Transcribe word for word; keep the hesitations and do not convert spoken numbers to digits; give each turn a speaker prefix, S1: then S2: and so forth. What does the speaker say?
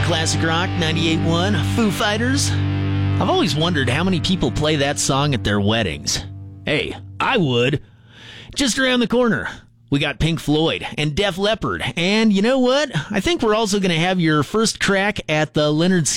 S1: Classic Rock ninety-eight point one, Foo Fighters. I've always wondered how many people play that song at their weddings. Hey, I would. Just around the corner, we got Pink Floyd and Def Leppard. And you know what? I think we're also going to have your first crack at the Lynyrd